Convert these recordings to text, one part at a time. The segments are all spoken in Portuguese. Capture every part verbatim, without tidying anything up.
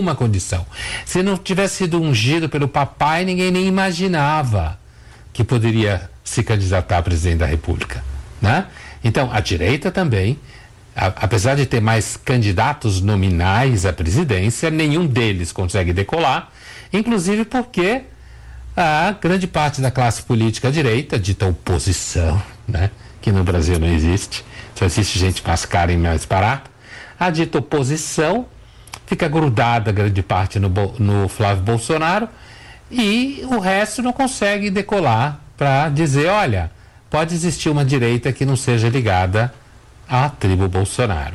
nenhuma condição. Se não tivesse sido ungido pelo papai, ninguém nem imaginava que poderia se candidatar a presidente da República, né? Então, a direita também, a, apesar de ter mais candidatos nominais à presidência, nenhum deles consegue decolar, inclusive porque a grande parte da classe política à direita, dita oposição, né? Que no Brasil não existe, só existe gente mais cara e mais barata, a dita oposição fica grudada grande parte no, no Flávio Bolsonaro e o resto não consegue decolar para dizer, olha, pode existir uma direita que não seja ligada à tribo Bolsonaro.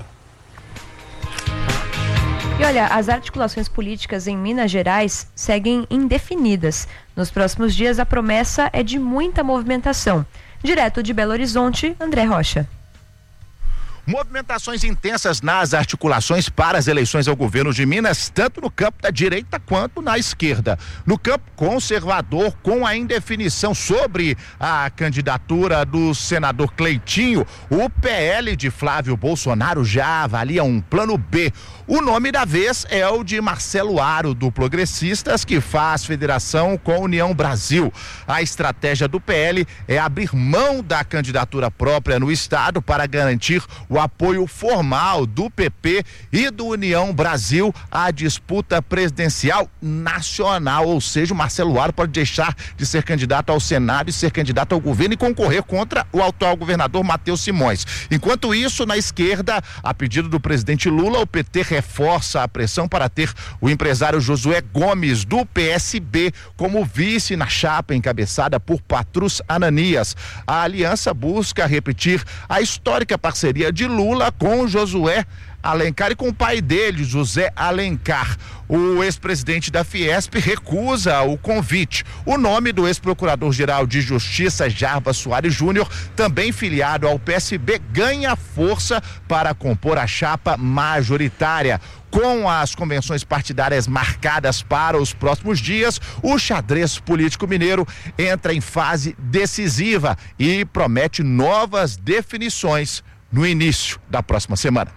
E olha, as articulações políticas em Minas Gerais seguem indefinidas. Nos próximos dias, a promessa é de muita movimentação. Direto de Belo Horizonte, André Rocha. Movimentações intensas nas articulações para as eleições ao governo de Minas, tanto no campo da direita quanto na esquerda. No campo conservador, com a indefinição sobre a candidatura do senador Cleitinho, o P L de Flávio Bolsonaro já avalia um plano B. O nome da vez é o de Marcelo Aro, do Progressistas, que faz federação com a União Brasil. A estratégia do P L é abrir mão da candidatura própria no estado para garantir o apoio formal do P P e do União Brasil à disputa presidencial nacional, ou seja, o Marcelo Aro pode deixar de ser candidato ao Senado e ser candidato ao governo e concorrer contra o atual governador Matheus Simões. Enquanto isso, na esquerda, a pedido do presidente Lula, o P T reforça a pressão para ter o empresário Josué Gomes, do P S B, como vice na chapa encabeçada por Patrus Ananias. A aliança busca repetir a histórica parceria de Lula com Josué Alencar e com o pai dele, José Alencar. O ex-presidente da Fiesp recusa o convite. O nome do ex-procurador-geral de Justiça, Jarbas Soares Júnior, também filiado ao P S B, ganha força para compor a chapa majoritária. Com as convenções partidárias marcadas para os próximos dias, o xadrez político mineiro entra em fase decisiva e promete novas definições no início da próxima semana.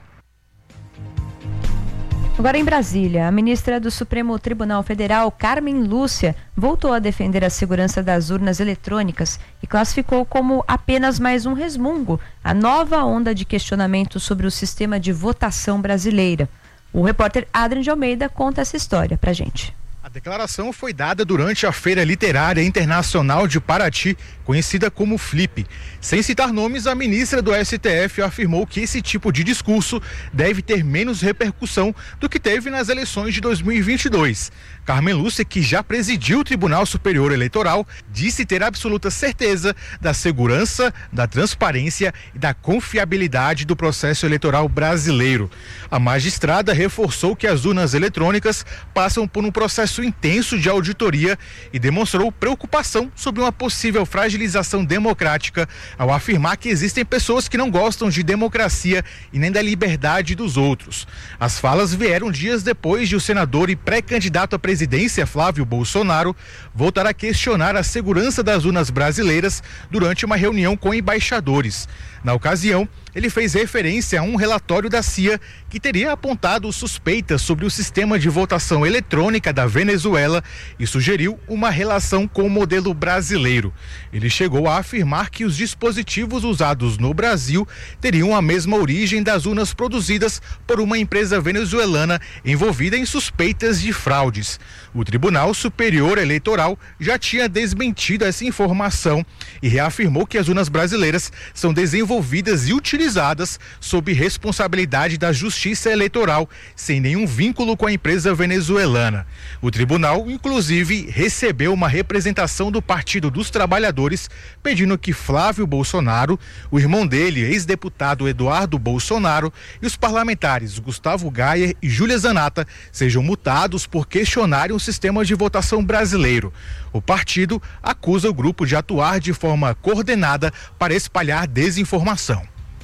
Agora em Brasília, a ministra do Supremo Tribunal Federal, Carmen Lúcia, voltou a defender a segurança das urnas eletrônicas e classificou como apenas mais um resmungo a nova onda de questionamento sobre o sistema de votação brasileira. O repórter Adrian de Almeida conta essa história pra gente. A declaração foi dada durante a Feira Literária Internacional de Paraty, conhecida como Flip. Sem citar nomes, a ministra do S T F afirmou que esse tipo de discurso deve ter menos repercussão do que teve nas eleições de dois mil e vinte e dois. Carmen Lúcia, que já presidiu o Tribunal Superior Eleitoral, disse ter absoluta certeza da segurança, da transparência e da confiabilidade do processo eleitoral brasileiro. A magistrada reforçou que as urnas eletrônicas passam por um processo intenso de auditoria e demonstrou preocupação sobre uma possível fragilização democrática ao afirmar que existem pessoas que não gostam de democracia e nem da liberdade dos outros. As falas vieram dias depois de o senador e pré-candidato à presidência Flávio Bolsonaro voltar a questionar a segurança das urnas brasileiras durante uma reunião com embaixadores. Na ocasião, ele fez referência a um relatório da C I A que teria apontado suspeitas sobre o sistema de votação eletrônica da Venezuela e sugeriu uma relação com o modelo brasileiro. Ele chegou a afirmar que os dispositivos usados no Brasil teriam a mesma origem das urnas produzidas por uma empresa venezuelana envolvida em suspeitas de fraudes. O Tribunal Superior Eleitoral já tinha desmentido essa informação e reafirmou que as urnas brasileiras são desenvolvidas e utilizadas sob responsabilidade da Justiça Eleitoral, sem nenhum vínculo com a empresa venezuelana. O tribunal, inclusive, recebeu uma representação do Partido dos Trabalhadores pedindo que Flávio Bolsonaro, o irmão dele, ex-deputado Eduardo Bolsonaro, e os parlamentares Gustavo Gayer e Júlia Zanata sejam multados por questionarem o sistema de votação brasileiro. O partido acusa o grupo de atuar de forma coordenada para espalhar desinformação.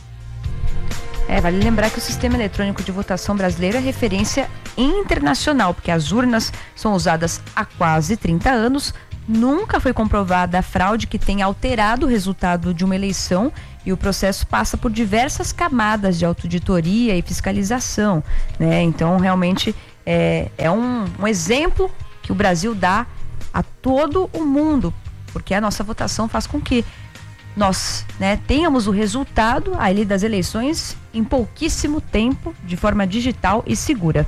É, vale lembrar que o sistema eletrônico de votação brasileiro é referência internacional, porque as urnas são usadas há quase trinta anos, nunca foi comprovada a fraude que tenha alterado o resultado de uma eleição e o processo passa por diversas camadas de auditoria e fiscalização, né? Então, realmente, é, é um, um exemplo que o Brasil dá a todo o mundo, porque a nossa votação faz com que nós, né, tenhamos o resultado ali das eleições em pouquíssimo tempo, de forma digital e segura.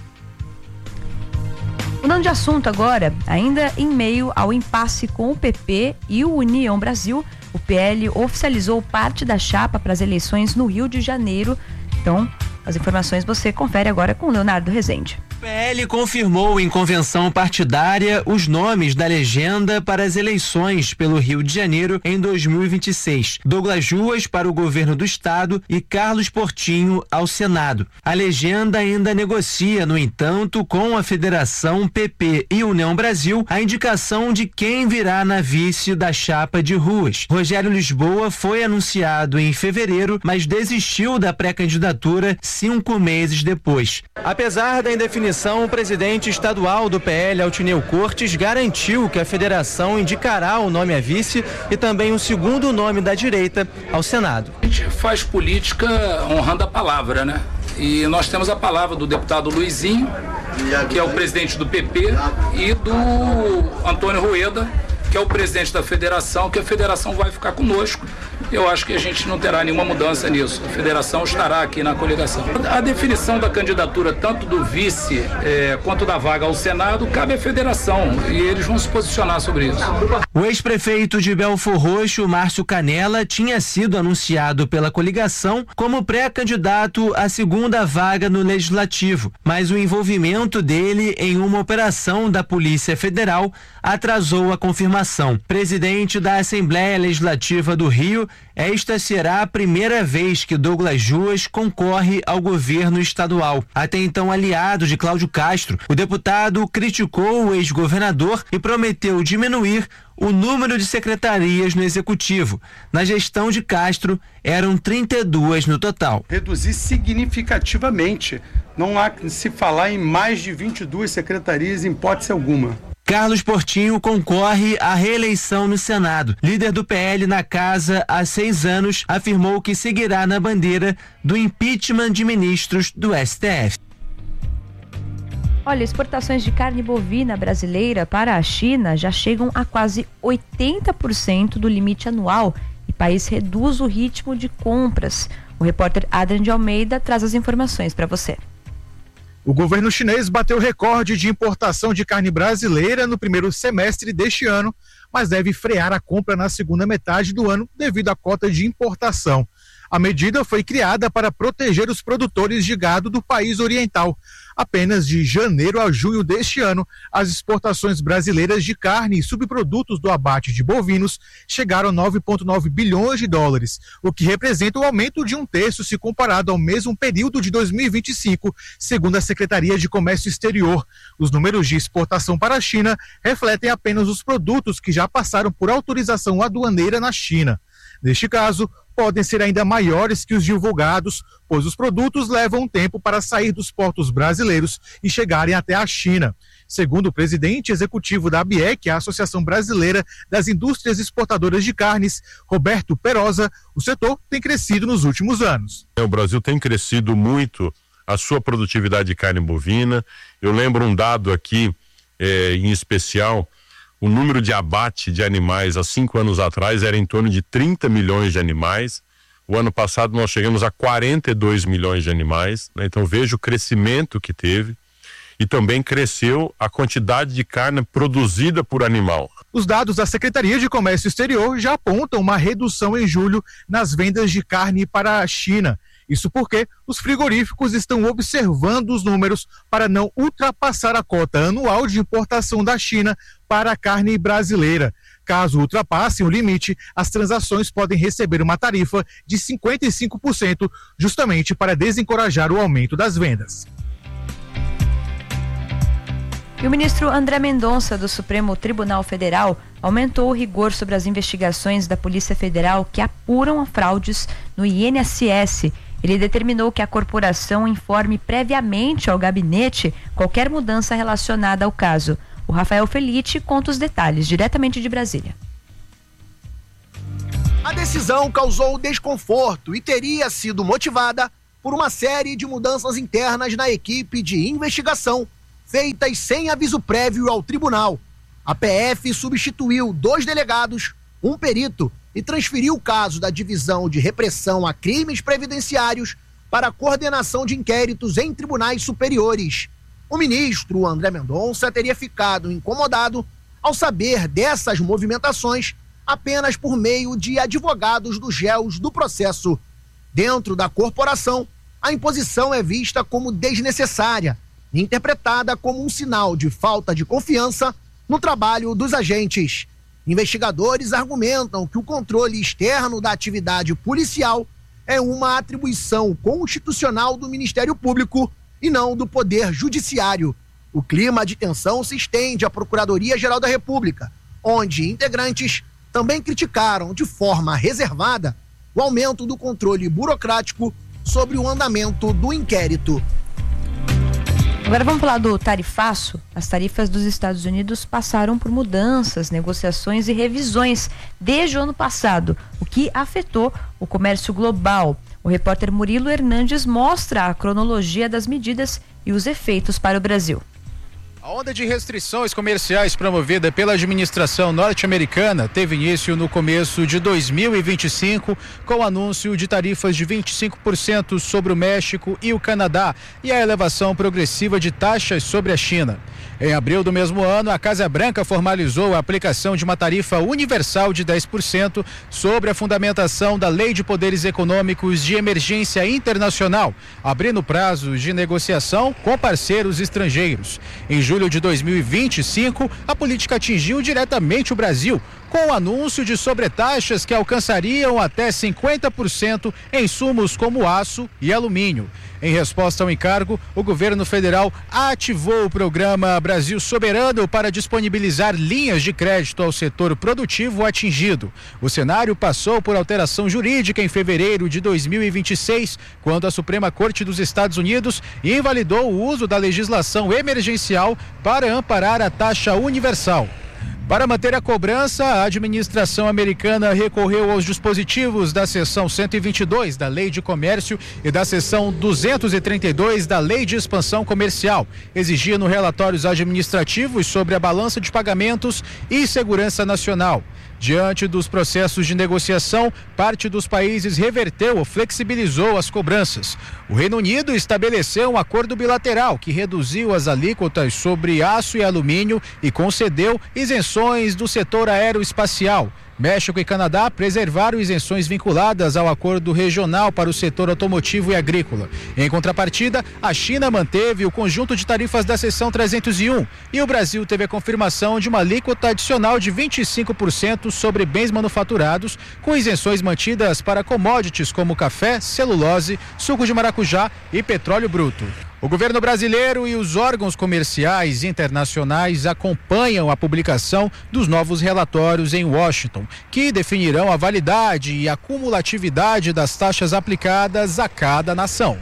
Mudando de assunto agora, ainda em meio ao impasse com o P P e o União Brasil, o P L oficializou parte da chapa para as eleições no Rio de Janeiro. Então, as informações você confere agora com Leonardo Rezende. O P L confirmou em convenção partidária os nomes da legenda para as eleições pelo Rio de Janeiro em dois mil e vinte e seis. Douglas Ruas para o governo do estado e Carlos Portinho ao Senado. A legenda ainda negocia, no entanto, com a Federação, P P e União Brasil a indicação de quem virá na vice da chapa de Ruas. Rogério Lisboa foi anunciado em fevereiro, mas desistiu da pré-candidatura cinco meses depois. Apesar da indefinição, o presidente estadual do P L, Altineu Cortes, garantiu que a federação indicará o nome a vice e também o segundo nome da direita ao Senado. A gente faz política honrando a palavra, né? E nós temos a palavra do deputado Luizinho, que é o presidente do P P, e do Antônio Rueda, que é o presidente da federação, que a federação vai ficar conosco. Eu acho que a gente não terá nenhuma mudança nisso. A federação estará aqui na coligação. A definição da candidatura, tanto do vice eh, quanto da vaga ao Senado, cabe à federação e eles vão se posicionar sobre isso. O ex-prefeito de Belfor Roxo, Márcio Canella, tinha sido anunciado pela coligação como pré-candidato à segunda vaga no Legislativo, mas o envolvimento dele em uma operação da Polícia Federal atrasou a confirmação. Presidente da Assembleia Legislativa do Rio, esta será a primeira vez que Douglas Ruas concorre ao governo estadual. Até então aliado de Cláudio Castro, o deputado criticou o ex-governador e prometeu diminuir o número de secretarias no executivo. Na gestão de Castro, eram trinta e duas no total. Reduzir significativamente. Não há que se falar em mais de vinte e duas secretarias em hipótese alguma. Carlos Portinho concorre à reeleição no Senado. Líder do P L na casa há seis anos, afirmou que seguirá na bandeira do impeachment de ministros do S T F. Olha, exportações de carne bovina brasileira para a China já chegam a quase oitenta por cento do limite anual e o país reduz o ritmo de compras. O repórter Adrian de Almeida traz as informações para você. O governo chinês bateu recorde de importação de carne brasileira no primeiro semestre deste ano, mas deve frear a compra na segunda metade do ano devido à cota de importação. A medida foi criada para proteger os produtores de gado do país oriental. Apenas de janeiro a junho deste ano, as exportações brasileiras de carne e subprodutos do abate de bovinos chegaram a nove vírgula nove bilhões de dólares, o que representa um aumento de um terço se comparado ao mesmo período de dois mil e vinte e cinco, segundo a Secretaria de Comércio Exterior. Os números de exportação para a China refletem apenas os produtos que já passaram por autorização aduaneira na China. Neste caso, podem ser ainda maiores que os divulgados, pois os produtos levam um tempo para sair dos portos brasileiros e chegarem até a China. Segundo o presidente executivo da A B E C, a Associação Brasileira das Indústrias Exportadoras de Carnes, Roberto Perosa, o setor tem crescido nos últimos anos. O Brasil tem crescido muito a sua produtividade de carne bovina. Eu lembro um dado aqui, eh, em especial, o número de abate de animais há cinco anos atrás era em torno de trinta milhões de animais. O ano passado nós chegamos a quarenta e dois milhões de animais, né? Então veja o crescimento que teve. E também cresceu a quantidade de carne produzida por animal. Os dados da Secretaria de Comércio Exterior já apontam uma redução em julho nas vendas de carne para a China. Isso porque os frigoríficos estão observando os números para não ultrapassar a cota anual de importação da China para a carne brasileira. Caso ultrapassem o limite, as transações podem receber uma tarifa de cinquenta e cinco por cento, justamente para desencorajar o aumento das vendas. E o ministro André Mendonça, do Supremo Tribunal Federal, aumentou o rigor sobre as investigações da Polícia Federal que apuram fraudes no I N S S. Ele determinou que a corporação informe previamente ao gabinete qualquer mudança relacionada ao caso. O Rafael Felite conta os detalhes, diretamente de Brasília. A decisão causou desconforto e teria sido motivada por uma série de mudanças internas na equipe de investigação, feitas sem aviso prévio ao tribunal. A P F substituiu dois delegados, um perito e transferiu o caso da Divisão de Repressão a Crimes Previdenciários para a coordenação de inquéritos em tribunais superiores. O ministro André Mendonça teria ficado incomodado ao saber dessas movimentações apenas por meio de advogados dos réus do processo. Dentro da corporação, a imposição é vista como desnecessária e interpretada como um sinal de falta de confiança no trabalho dos agentes. Investigadores argumentam que o controle externo da atividade policial é uma atribuição constitucional do Ministério Público e não do Poder Judiciário. O clima de tensão se estende à Procuradoria-Geral da República, onde integrantes também criticaram de forma reservada o aumento do controle burocrático sobre o andamento do inquérito. Agora vamos falar do tarifaço. As tarifas dos Estados Unidos passaram por mudanças, negociações e revisões desde o ano passado, o que afetou o comércio global. O repórter Murilo Hernandes mostra a cronologia das medidas e os efeitos para o Brasil. A onda de restrições comerciais promovida pela administração norte-americana teve início no começo de dois mil e vinte e cinco, com o anúncio de tarifas de vinte e cinco por cento sobre o México e o Canadá e a elevação progressiva de taxas sobre a China. Em abril do mesmo ano, a Casa Branca formalizou a aplicação de uma tarifa universal de dez por cento sobre a fundamentação da Lei de Poderes Econômicos de Emergência Internacional, abrindo prazos de negociação com parceiros estrangeiros. Em julho de dois mil e vinte e cinco, a política atingiu diretamente o Brasil, com o anúncio de sobretaxas que alcançariam até cinquenta por cento em insumos como aço e alumínio. Em resposta ao encargo, o governo federal ativou o programa Brasil Soberano para disponibilizar linhas de crédito ao setor produtivo atingido. O cenário passou por alteração jurídica em fevereiro de dois mil e vinte e seis, quando a Suprema Corte dos Estados Unidos invalidou o uso da legislação emergencial para amparar a taxa universal. Para manter a cobrança, a administração americana recorreu aos dispositivos da seção cento e vinte e dois da Lei de Comércio e da seção duzentos e trinta e dois da Lei de Expansão Comercial, exigindo relatórios administrativos sobre a balança de pagamentos e segurança nacional. Diante dos processos de negociação, parte dos países reverteu ou flexibilizou as cobranças. O Reino Unido estabeleceu um acordo bilateral que reduziu as alíquotas sobre aço e alumínio e concedeu isenções do setor aeroespacial. México e Canadá preservaram isenções vinculadas ao acordo regional para o setor automotivo e agrícola. Em contrapartida, a China manteve o conjunto de tarifas da seção trezentos e um e o Brasil teve a confirmação de uma alíquota adicional de vinte e cinco por cento sobre bens manufaturados, com isenções mantidas para commodities como café, celulose, suco de maracujá e petróleo bruto. O governo brasileiro e os órgãos comerciais internacionais acompanham a publicação dos novos relatórios em Washington, que definirão a validade e a cumulatividade das taxas aplicadas a cada nação.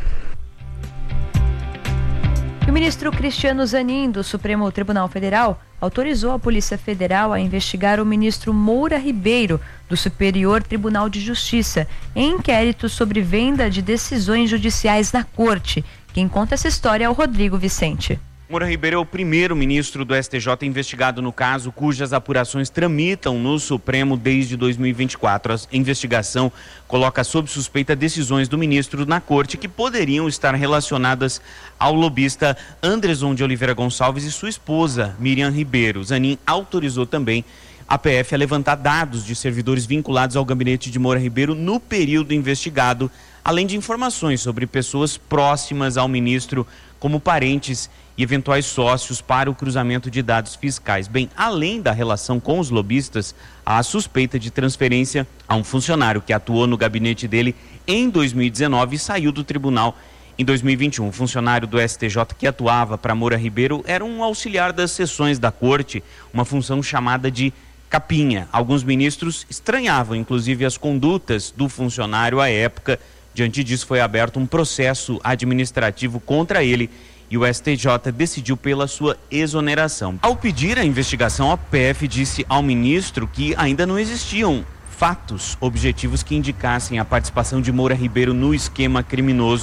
O ministro Cristiano Zanin, do Supremo Tribunal Federal, autorizou a Polícia Federal a investigar o ministro Moura Ribeiro, do Superior Tribunal de Justiça, em inquérito sobre venda de decisões judiciais na Corte. Quem conta essa história é o Rodrigo Vicente. Moura Ribeiro é o primeiro ministro do S T J investigado no caso, cujas apurações tramitam no Supremo desde dois mil e vinte e quatro. A investigação coloca sob suspeita decisões do ministro na corte que poderiam estar relacionadas ao lobista Anderson de Oliveira Gonçalves e sua esposa, Miriam Ribeiro. Zanin autorizou também a P F a levantar dados de servidores vinculados ao gabinete de Moura Ribeiro no período investigado, além de informações sobre pessoas próximas ao ministro, como parentes e eventuais sócios para o cruzamento de dados fiscais. Bem, além da relação com os lobistas, há a suspeita de transferência a um funcionário que atuou no gabinete dele em dois mil e dezenove e saiu do tribunal em dois mil e vinte e um. O funcionário do S T J que atuava para Moura Ribeiro era um auxiliar das sessões da corte, uma função chamada de capinha. Alguns ministros estranhavam, inclusive, as condutas do funcionário à época. Diante disso, foi aberto um processo administrativo contra ele e o S T J decidiu pela sua exoneração. Ao pedir a investigação, a P F disse ao ministro que ainda não existiam fatos objetivos que indicassem a participação de Moura Ribeiro no esquema criminoso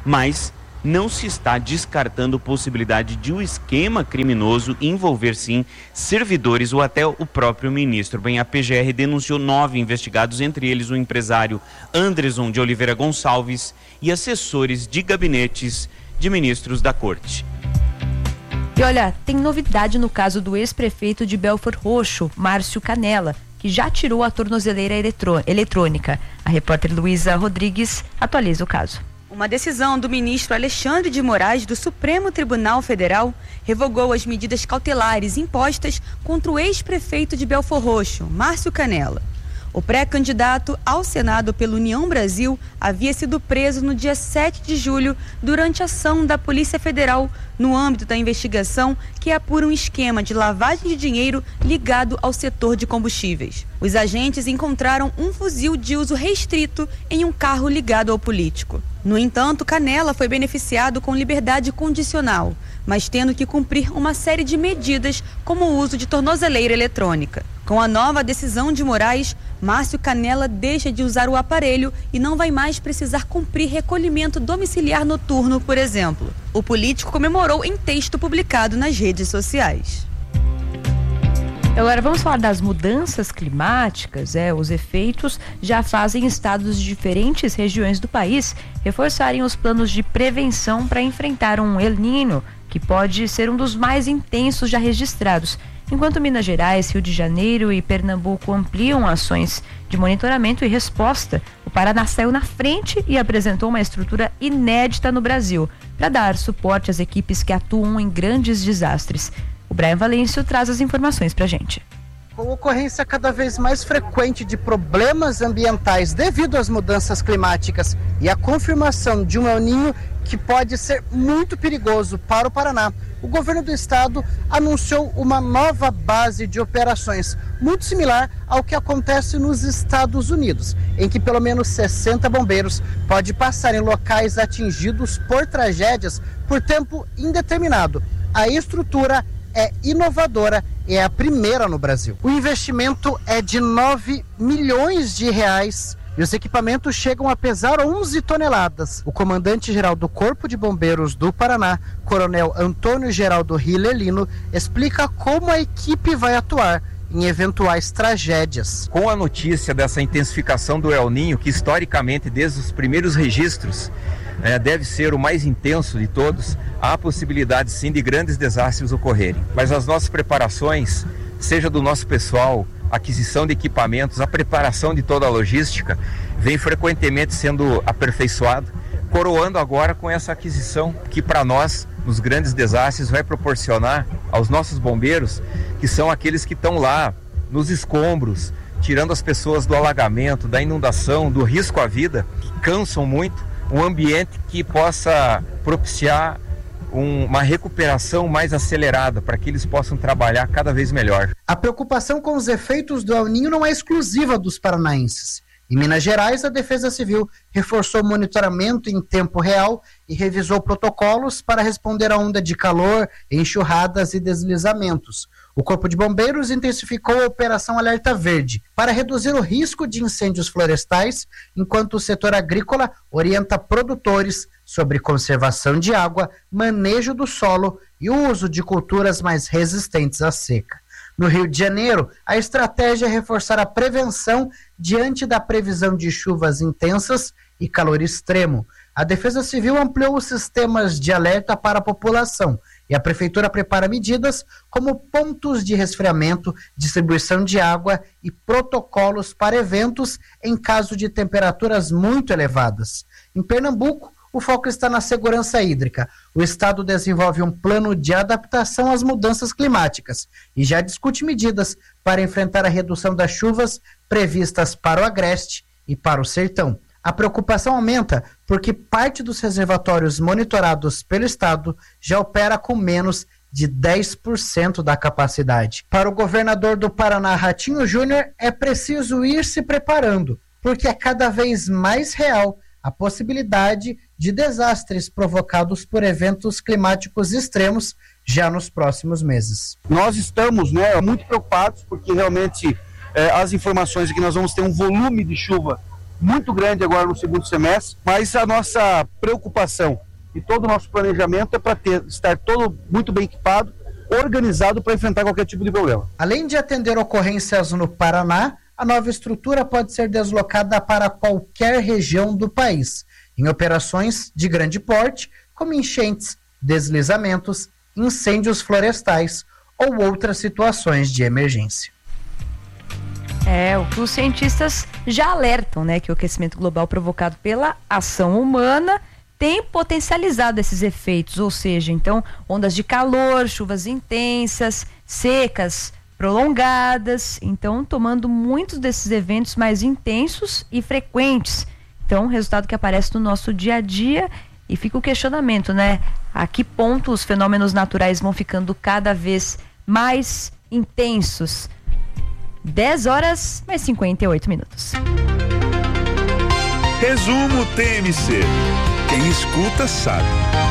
mas não se está descartando possibilidade de um esquema criminoso envolver, sim, servidores ou até o próprio ministro. Bem, a P G R denunciou nove investigados, entre eles o empresário Anderson de Oliveira Gonçalves e assessores de gabinetes de ministros da corte. E olha, tem novidade no caso do ex-prefeito de Belford Roxo, Márcio Canella, que já tirou a tornozeleira eletrônica. A repórter Luísa Rodrigues atualiza o caso. Uma decisão do ministro Alexandre de Moraes do Supremo Tribunal Federal revogou as medidas cautelares impostas contra o ex-prefeito de Belford Roxo, Márcio Canella. O pré-candidato ao Senado pela União Brasil havia sido preso no dia sete de julho durante a ação da Polícia Federal no âmbito da investigação que apura um esquema de lavagem de dinheiro ligado ao setor de combustíveis. Os agentes encontraram um fuzil de uso restrito em um carro ligado ao político. No entanto, Canella foi beneficiado com liberdade condicional, mas tendo que cumprir uma série de medidas, como o uso de tornozeleira eletrônica. Com a nova decisão de Moraes, Márcio Canella deixa de usar o aparelho e não vai mais precisar cumprir recolhimento domiciliar noturno, por exemplo. O político comemorou em texto publicado nas redes sociais. Agora vamos falar das mudanças climáticas. É, os efeitos já fazem estados de diferentes regiões do país reforçarem os planos de prevenção para enfrentar um El Niño, que pode ser um dos mais intensos já registrados. Enquanto Minas Gerais, Rio de Janeiro e Pernambuco ampliam ações de monitoramento e resposta, o Paraná saiu na frente e apresentou uma estrutura inédita no Brasil para dar suporte às equipes que atuam em grandes desastres. O Brian Valêncio traz as informações para a gente. Com ocorrência cada vez mais frequente de problemas ambientais devido às mudanças climáticas e a confirmação de um El Niño que pode ser muito perigoso para o Paraná, o governo do estado anunciou uma nova base de operações, muito similar ao que acontece nos Estados Unidos, em que pelo menos sessenta bombeiros podem passar em locais atingidos por tragédias por tempo indeterminado. A estrutura é inovadora e é a primeira no Brasil. O investimento é de nove milhões de reais e os equipamentos chegam a pesar onze toneladas. O comandante-geral do Corpo de Bombeiros do Paraná, Coronel Antônio Geraldo Rilelino, explica como a equipe vai atuar em eventuais tragédias. Com a notícia dessa intensificação do El Niño, que historicamente, desde os primeiros registros, É, deve ser o mais intenso de todos, há possibilidade sim de grandes desastres ocorrerem. Mas as nossas preparações, seja do nosso pessoal, aquisição de equipamentos, a preparação de toda a logística, vem frequentemente sendo aperfeiçoado, coroando agora com essa aquisição que para nós, nos grandes desastres, vai proporcionar aos nossos bombeiros, que são aqueles que estão lá nos escombros, tirando as pessoas do alagamento, da inundação, do risco à vida, que cansam muito, um ambiente que possa propiciar um, uma recuperação mais acelerada para que eles possam trabalhar cada vez melhor. A preocupação com os efeitos do El Niño não é exclusiva dos paranaenses. Em Minas Gerais, a Defesa Civil reforçou o monitoramento em tempo real e revisou protocolos para responder à onda de calor, enxurradas e deslizamentos. O Corpo de Bombeiros intensificou a Operação Alerta Verde para reduzir o risco de incêndios florestais, enquanto o setor agrícola orienta produtores sobre conservação de água, manejo do solo e o uso de culturas mais resistentes à seca. No Rio de Janeiro, a estratégia é reforçar a prevenção diante da previsão de chuvas intensas e calor extremo. A Defesa Civil ampliou os sistemas de alerta para a população e a Prefeitura prepara medidas como pontos de resfriamento, distribuição de água e protocolos para eventos em caso de temperaturas muito elevadas. Em Pernambuco, o foco está na segurança hídrica. O estado desenvolve um plano de adaptação às mudanças climáticas e já discute medidas para enfrentar a redução das chuvas previstas para o Agreste e para o Sertão. A preocupação aumenta porque parte dos reservatórios monitorados pelo estado já opera com menos de dez por cento da capacidade. Para o governador do Paraná, Ratinho Júnior, é preciso ir se preparando, porque é cada vez mais real a possibilidade de desastres provocados por eventos climáticos extremos já nos próximos meses. Nós estamos, né, muito preocupados porque realmente eh, as informações é que nós vamos ter um volume de chuva muito grande agora no segundo semestre, mas a nossa preocupação e todo o nosso planejamento é para ter, estar todo muito bem equipado, organizado para enfrentar qualquer tipo de problema. Além de atender ocorrências no Paraná, a nova estrutura pode ser deslocada para qualquer região do país, em operações de grande porte, como enchentes, deslizamentos, incêndios florestais ou outras situações de emergência. É, o que os cientistas já alertam, né, que o aquecimento global provocado pela ação humana tem potencializado esses efeitos, ou seja, então, ondas de calor, chuvas intensas, secas, prolongadas, então tomando muitos desses eventos mais intensos e frequentes. Então, resultado que aparece no nosso dia a dia, e fica o questionamento, né? A que ponto os fenômenos naturais vão ficando cada vez mais intensos? dez horas mais cinquenta e oito minutos. Resumo T M C. Quem escuta sabe.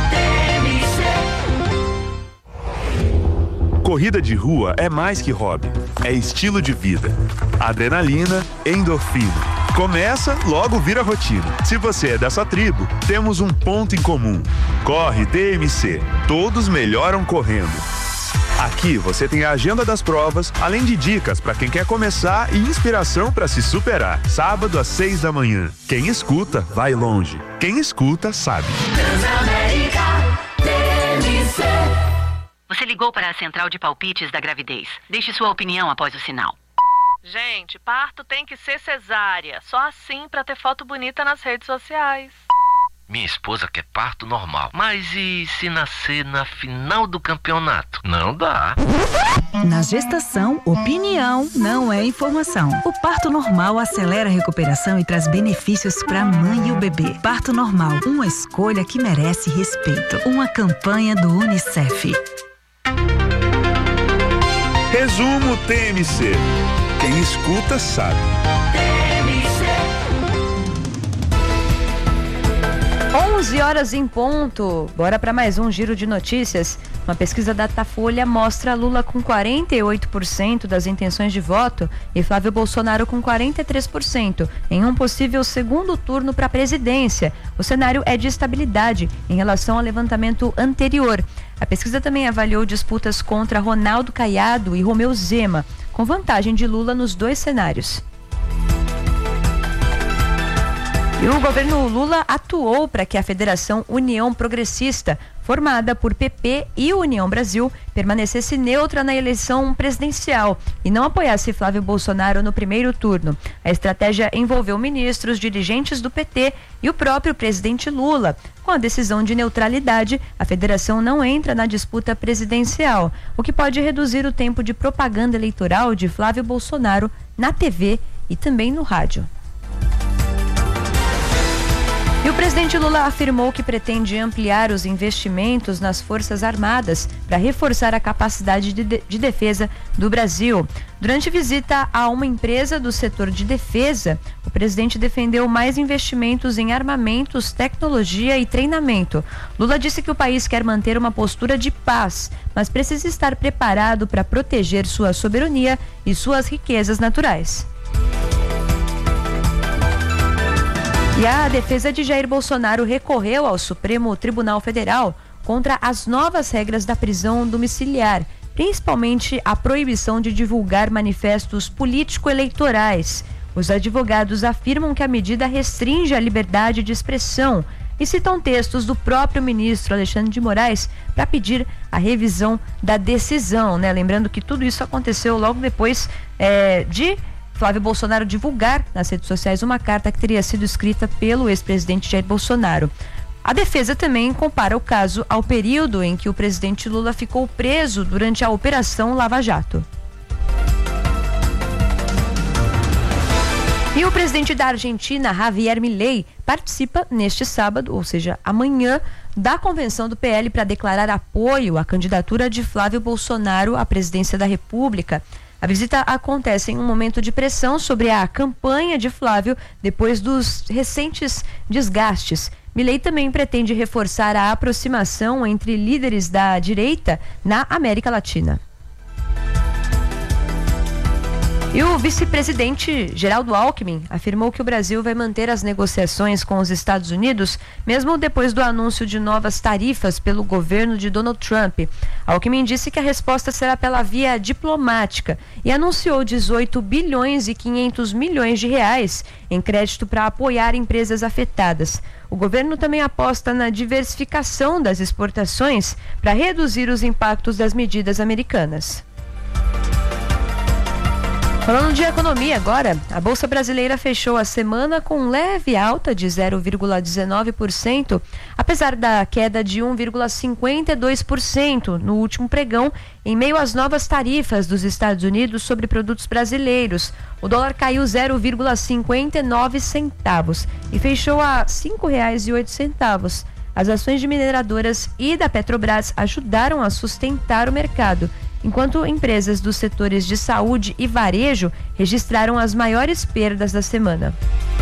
Corrida de rua é mais que hobby, é estilo de vida. Adrenalina, endorfina. Começa, logo vira rotina. Se você é dessa tribo, temos um ponto em comum. Corre T M C. Todos melhoram correndo. Aqui você tem a agenda das provas, além de dicas para quem quer começar e inspiração para se superar. Sábado às seis da manhã. Quem escuta, vai longe. Quem escuta, sabe. Você ligou para a central de palpites da gravidez. Deixe sua opinião após o sinal. Gente, parto tem que ser cesárea. Só assim para ter foto bonita nas redes sociais. Minha esposa quer parto normal. Mas e se nascer na final do campeonato? Não dá. Na gestação, opinião não é informação. O parto normal acelera a recuperação e traz benefícios para a mãe e o bebê. Parto normal, uma escolha que merece respeito. Uma campanha do Unicef. Resumo T M C. Quem escuta sabe. onze horas em ponto. Bora para mais um giro de notícias. Uma pesquisa da Datafolha mostra Lula com quarenta e oito por cento das intenções de voto e Flávio Bolsonaro com quarenta e três por cento em um possível segundo turno para a presidência. O cenário é de estabilidade em relação ao levantamento anterior. A pesquisa também avaliou disputas contra Ronaldo Caiado e Romeu Zema, com vantagem de Lula nos dois cenários. E o governo Lula atuou para que a Federação União Progressista, formada por P P e União Brasil, permanecesse neutra na eleição presidencial e não apoiasse Flávio Bolsonaro no primeiro turno. A estratégia envolveu ministros, dirigentes do P T e o próprio presidente Lula. Com a decisão de neutralidade, a federação não entra na disputa presidencial, o que pode reduzir o tempo de propaganda eleitoral de Flávio Bolsonaro na T V e também no rádio. E o presidente Lula afirmou que pretende ampliar os investimentos nas Forças Armadas para reforçar a capacidade de, de, de defesa do Brasil. Durante visita a uma empresa do setor de defesa, o presidente defendeu mais investimentos em armamentos, tecnologia e treinamento. Lula disse que o país quer manter uma postura de paz, mas precisa estar preparado para proteger sua soberania e suas riquezas naturais. E a defesa de Jair Bolsonaro recorreu ao Supremo Tribunal Federal contra as novas regras da prisão domiciliar, principalmente a proibição de divulgar manifestos político-eleitorais. Os advogados afirmam que a medida restringe a liberdade de expressão e citam textos do próprio ministro Alexandre de Moraes para pedir a revisão da decisão, né? Lembrando que tudo isso aconteceu logo depois é, de Flávio Bolsonaro divulgar nas redes sociais uma carta que teria sido escrita pelo ex-presidente Jair Bolsonaro. A defesa também compara o caso ao período em que o presidente Lula ficou preso durante a Operação Lava Jato. E o presidente da Argentina, Javier Milei, participa neste sábado, ou seja, amanhã, da convenção do P L para declarar apoio à candidatura de Flávio Bolsonaro à presidência da República. A visita acontece em um momento de pressão sobre a campanha de Flávio depois dos recentes desgastes. Milei também pretende reforçar a aproximação entre líderes da direita na América Latina. E o vice-presidente Geraldo Alckmin afirmou que o Brasil vai manter as negociações com os Estados Unidos, mesmo depois do anúncio de novas tarifas pelo governo de Donald Trump. Alckmin disse que a resposta será pela via diplomática e anunciou dezoito bilhões e quinhentos milhões de reais em crédito para apoiar empresas afetadas. O governo também aposta na diversificação das exportações para reduzir os impactos das medidas americanas. Falando de economia agora, a Bolsa Brasileira fechou a semana com leve alta de zero vírgula dezenove por cento, apesar da queda de um vírgula cinquenta e dois por cento no último pregão, em meio às novas tarifas dos Estados Unidos sobre produtos brasileiros. O dólar caiu zero vírgula cinquenta e nove centavos e fechou a cinco reais e oito centavos. As ações de mineradoras e da Petrobras ajudaram a sustentar o mercado, enquanto empresas dos setores de saúde e varejo registraram as maiores perdas da semana.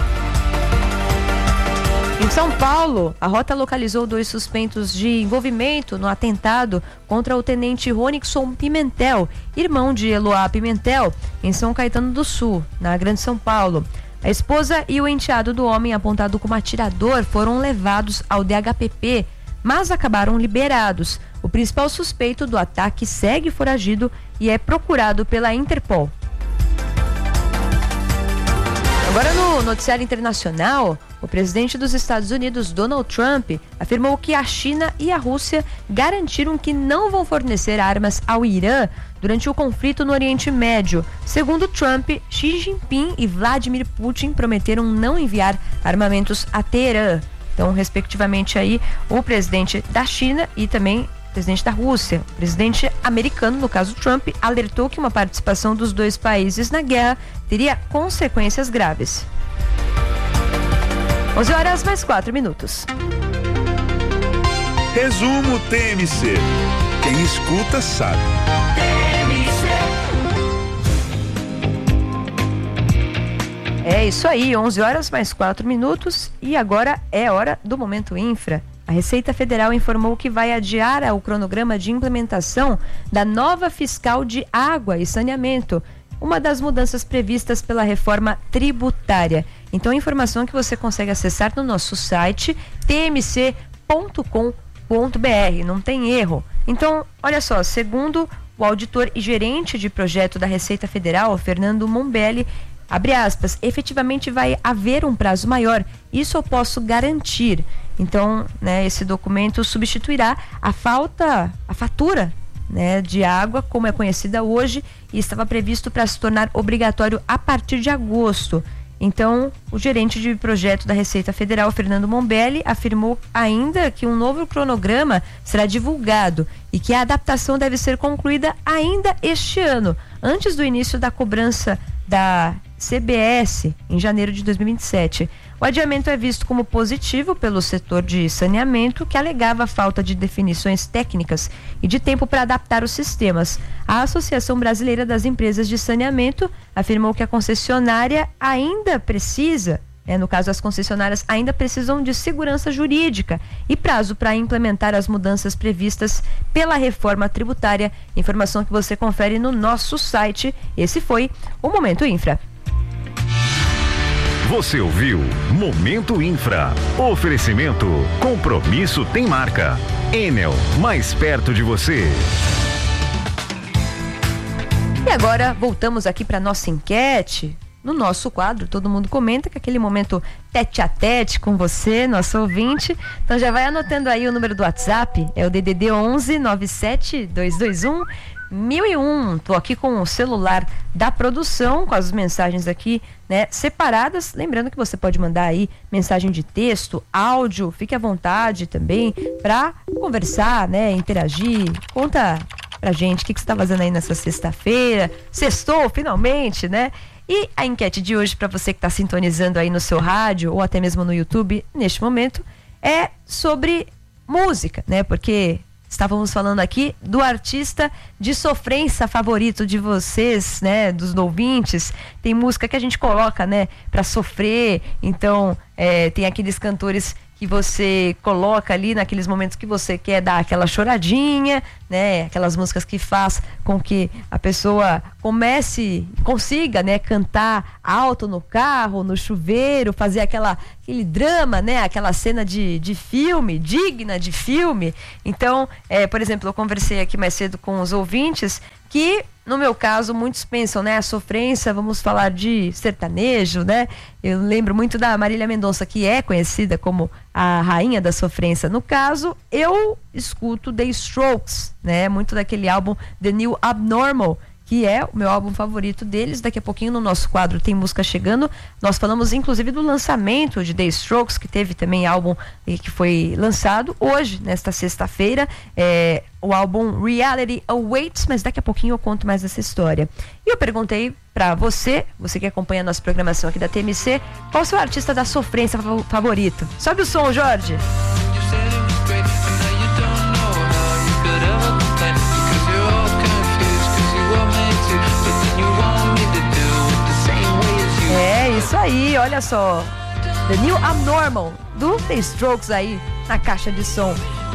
Em São Paulo, a rota localizou dois suspeitos de envolvimento no atentado contra o tenente Ronixon Pimentel, irmão de Eloá Pimentel, em São Caetano do Sul, na Grande São Paulo. A esposa e o enteado do homem apontado como atirador foram levados ao D H P P, mas acabaram liberados. O principal suspeito do ataque segue foragido e é procurado pela Interpol. Agora no noticiário internacional, o presidente dos Estados Unidos, Donald Trump, afirmou que a China e a Rússia garantiram que não vão fornecer armas ao Irã durante o conflito no Oriente Médio. Segundo Trump, Xi Jinping e Vladimir Putin prometeram não enviar armamentos a Teherã. Então, respectivamente aí, o presidente da China e também o presidente da Rússia. O presidente americano, no caso Trump, alertou que uma participação dos dois países na guerra teria consequências graves. onze horas mais quatro minutos. Resumo T M C. Quem escuta sabe. É isso aí, onze horas mais quatro minutos e agora é hora do Momento Infra. A Receita Federal informou que vai adiar o cronograma de implementação da nova fiscal de água e saneamento, uma das mudanças previstas pela reforma tributária. Então, a informação que você consegue acessar no nosso site t m c ponto com ponto b r, não tem erro. Então, olha só, segundo o auditor e gerente de projeto da Receita Federal, Fernando Mombelli, abre aspas, efetivamente vai haver um prazo maior, isso eu posso garantir. Então, né, esse documento substituirá a falta, a fatura, né, de água, como é conhecida hoje, e estava previsto para se tornar obrigatório a partir de agosto. Então, o gerente de projeto da Receita Federal, Fernando Mombelli, afirmou ainda que um novo cronograma será divulgado e que a adaptação deve ser concluída ainda este ano, antes do início da cobrança da C B S em janeiro de dois mil e vinte e sete. O adiamento é visto como positivo pelo setor de saneamento, que alegava falta de definições técnicas e de tempo para adaptar os sistemas. A Associação Brasileira das Empresas de Saneamento afirmou que a concessionária ainda precisa, né, no caso as concessionárias ainda precisam de segurança jurídica e prazo para implementar as mudanças previstas pela reforma tributária. Informação que você confere no nosso site. Esse foi o Momento Infra. Você ouviu Momento Infra. Oferecimento. Compromisso tem marca. Enel, mais perto de você. E agora voltamos aqui para nossa enquete. No nosso quadro, todo mundo comenta que aquele momento tete a tete com você, nosso ouvinte. Então já vai anotando aí o número do WhatsApp, é o D D D onze nove sete dois dois um mil e um. Tô aqui com o celular da produção, com as mensagens aqui, né, separadas. Lembrando que você pode mandar aí mensagem de texto, áudio, fique à vontade também para conversar, né, interagir. Conta pra gente o que, que você tá fazendo aí nessa sexta-feira. Sextou, finalmente, né? E a enquete de hoje, para você que está sintonizando aí no seu rádio ou até mesmo no YouTube neste momento, é sobre música, né? Porque estávamos falando aqui do artista de sofrência favorito de vocês, né? Dos ouvintes. Tem música que a gente coloca, né? Para sofrer. Então, é, tem aqueles cantores que você coloca ali naqueles momentos que você quer dar aquela choradinha, né? Aquelas músicas que faz com que a pessoa comece, consiga, né? Cantar alto no carro, no chuveiro, fazer aquela, aquele drama, né? Aquela cena de, de filme, digna de filme. Então, é, por exemplo, eu conversei aqui mais cedo com os ouvintes que, no meu caso, muitos pensam, né, a sofrência, vamos falar de sertanejo, né? Eu lembro muito da Marília Mendonça, que é conhecida como a rainha da sofrência. No caso, eu escuto The Strokes, né? Muito daquele álbum The New Abnormal, que é o meu álbum favorito deles. Daqui a pouquinho no nosso quadro Tem Música Chegando, nós falamos inclusive do lançamento de The Strokes, que teve também álbum que foi lançado hoje, nesta sexta-feira, é, o álbum Reality Awaits, mas daqui a pouquinho eu conto mais dessa história. E eu perguntei pra você, você que acompanha a nossa programação aqui da T M C, qual o seu artista da sofrência favorito? Sobe o som, Jorge! É isso aí, olha só, The New Abnormal do The Strokes aí na caixa de som.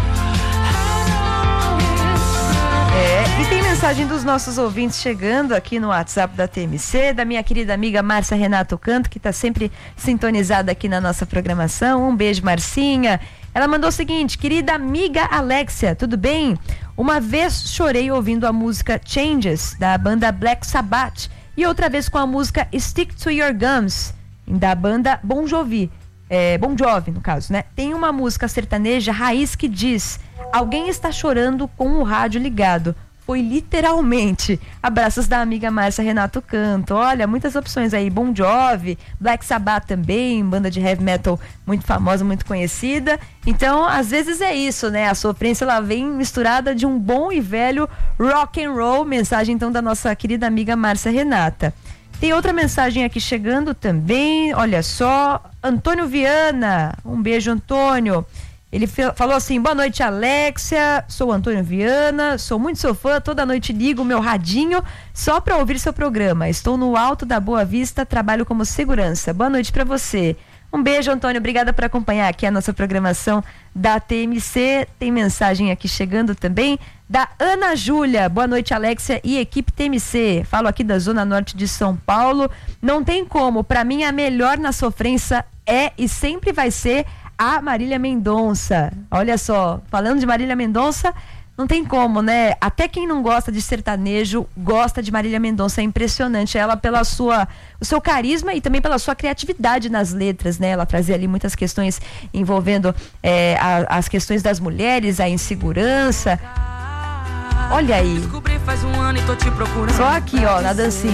É, e tem mensagem dos nossos ouvintes chegando aqui no WhatsApp da T M C, da minha querida amiga Márcia Renato Canto, que está sempre sintonizada aqui na nossa programação. Um beijo, Marcinha. Ela mandou o seguinte: querida amiga Alexia, tudo bem? Uma vez chorei ouvindo a música Changes, da banda Black Sabbath, e outra vez com a música Stick to Your Guns, da banda Bon Jovi, é, Bon Jovi no caso, né? Tem uma música sertaneja raiz que diz: alguém está chorando com o rádio ligado. Foi literalmente. Abraços da amiga Márcia Renato Canto. Olha, muitas opções aí. Bon Jovi, Black Sabbath também, banda de heavy metal muito famosa, muito conhecida. Então, às vezes é isso, né? A sofrência, ela vem misturada de um bom e velho rock and roll. Mensagem, então, da nossa querida amiga Márcia Renata. Tem outra mensagem aqui chegando também. Olha só, Antônio Viana. Um beijo, Antônio. Ele falou assim: boa noite, Alexia, sou Antônio Viana, sou muito seu fã, toda noite ligo o meu radinho só para ouvir seu programa. Estou no Alto da Boa Vista, trabalho como segurança. Boa noite para você. Um beijo, Antônio, obrigada por acompanhar aqui a nossa programação da T M C. Tem mensagem aqui chegando também da Ana Júlia. Boa noite, Alexia e equipe T M C. Falo aqui da Zona Norte de São Paulo. Não tem como, para mim a melhor na sofrência é e sempre vai ser a Marília Mendonça. Olha só, falando de Marília Mendonça, não tem como, né? Até quem não gosta de sertanejo gosta de Marília Mendonça. É impressionante ela pela sua, o seu carisma e também pela sua criatividade nas letras, né? Ela trazia ali muitas questões envolvendo é, a, as questões das mulheres, a insegurança. Olha aí. Só aqui, ó, na dancinha.